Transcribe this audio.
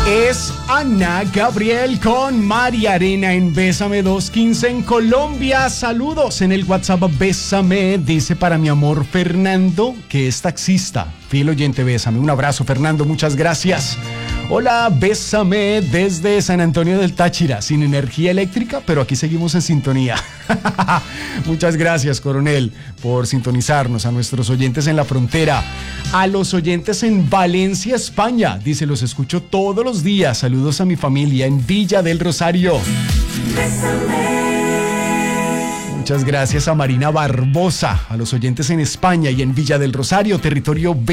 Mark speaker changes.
Speaker 1: Es Ana Gabriel con María Arena en Bésame 215 en Colombia. Saludos en el WhatsApp Bésame. Dice para mi amor Fernando, que es taxista. Fiel oyente, Bésame. Un abrazo, Fernando. Muchas gracias. Hola, Bésame desde San Antonio del Táchira. Sin energía eléctrica, pero aquí seguimos en sintonía. Muchas gracias, coronel, por sintonizarnos. A nuestros oyentes en la frontera. A los oyentes en Valencia, España. Dice, los escucho todos los días. Saludos a mi familia en Villa del Rosario. Muchas gracias a Marina Barbosa. A los oyentes en España y en Villa del Rosario, territorio B.